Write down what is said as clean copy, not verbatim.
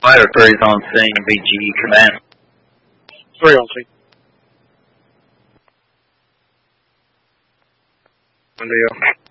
Fighter 3 is on scene, VG command. 3 on scene. One deal.